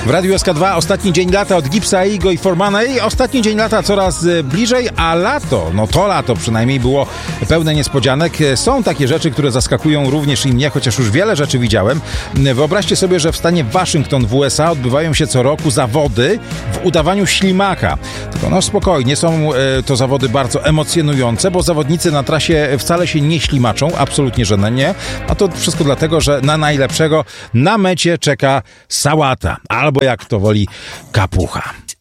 W Radiu SK2 ostatni dzień lata od Gipsa, Igo i Formana i ostatni dzień lata coraz bliżej, a lato, no to lato przynajmniej było pełne niespodzianek. Są takie rzeczy, które zaskakują również i mnie, chociaż już wiele rzeczy widziałem. Wyobraźcie sobie, że w stanie Waszyngton w USA odbywają się co roku zawody w udawaniu ślimaka. Tylko no spokojnie, są to zawody bardzo emocjonujące, bo zawodnicy na trasie wcale się nie ślimaczą, absolutnie że nie. A to wszystko dlatego, że na najlepszego na mecie czeka sałata, albo jak to woli kapucha.